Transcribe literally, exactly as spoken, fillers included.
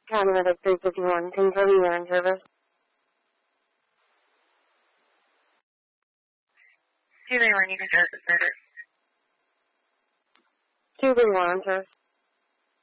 Paramedic three fifty-one, Kentucky Air Service. two three one, you can start the service. two three one, sir.